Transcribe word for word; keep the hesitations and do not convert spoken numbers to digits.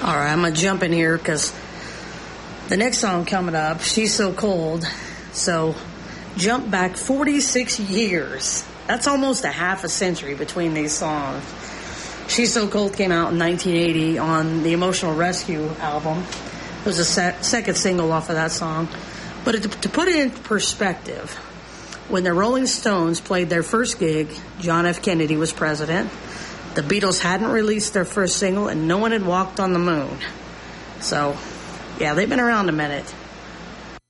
All right, I'm going to jump in here because the next song coming up, She's So Cold. So jump back forty-six years. That's almost a half a century between these songs. She's So Cold came out in nineteen eighty on the Emotional Rescue album. It was a se- second single off of that song. But it, to put it in perspective, when the Rolling Stones played their first gig, John F. Kennedy was president. The Beatles hadn't released their first single, and no one had walked on the moon. So, yeah, they've been around a minute.